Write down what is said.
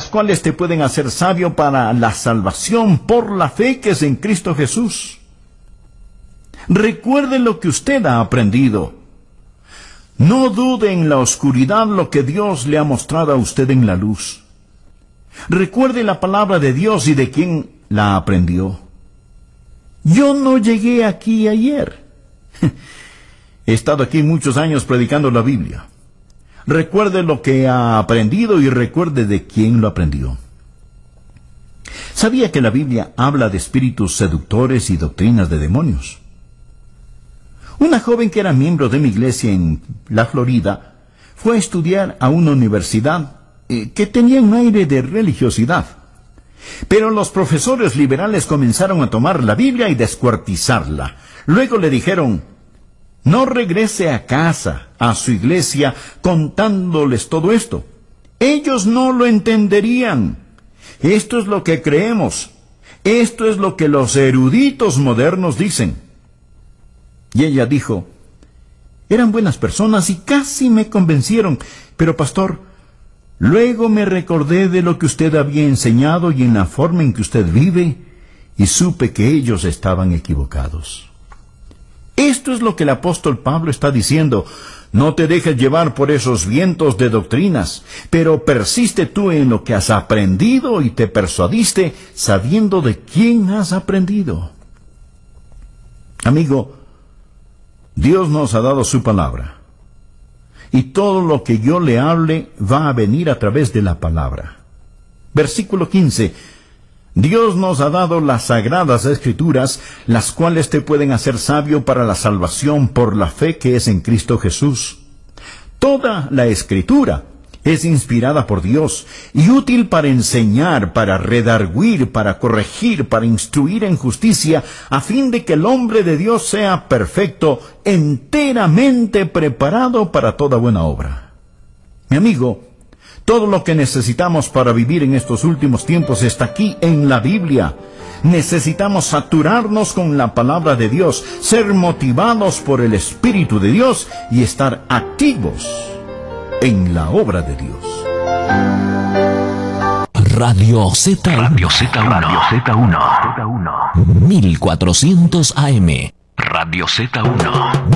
las cuales te pueden hacer sabio para la salvación por la fe que es en Cristo Jesús. Recuerde lo que usted ha aprendido. No dude en la oscuridad lo que Dios le ha mostrado a usted en la luz. Recuerde la palabra de Dios y de quién la aprendió. Yo no llegué aquí ayer. He estado aquí muchos años predicando la Biblia. Recuerde lo que ha aprendido y recuerde de quién lo aprendió. ¿Sabía que la Biblia habla de espíritus seductores y doctrinas de demonios? Una joven que era miembro de mi iglesia en la Florida fue a estudiar a una universidad que tenía un aire de religiosidad. Pero los profesores liberales comenzaron a tomar la Biblia y descuartizarla. Luego le dijeron: no regrese a casa, a su iglesia, contándoles todo esto. Ellos no lo entenderían. Esto es lo que creemos. Esto es lo que los eruditos modernos dicen. Y ella dijo: eran buenas personas y casi me convencieron, pero pastor, luego me recordé de lo que usted había enseñado y en la forma en que usted vive, y supe que ellos estaban equivocados. Esto es lo que el apóstol Pablo está diciendo. No te dejes llevar por esos vientos de doctrinas, pero persiste tú en lo que has aprendido y te persuadiste sabiendo de quién has aprendido. Amigo, Dios nos ha dado su palabra, y todo lo que yo le hable va a venir a través de la palabra. Versículo 15. Dios nos ha dado las sagradas escrituras, las cuales te pueden hacer sabio para la salvación por la fe que es en Cristo Jesús. Toda la escritura es inspirada por Dios y útil para enseñar, para redarguir, para corregir, para instruir en justicia, a fin de que el hombre de Dios sea perfecto, enteramente preparado para toda buena obra. Mi amigo, todo lo que necesitamos para vivir en estos últimos tiempos está aquí en la Biblia. Necesitamos saturarnos con la palabra de Dios, ser motivados por el Espíritu de Dios y estar activos en la obra de Dios. Radio Z1. 1400 AM. Radio Z1.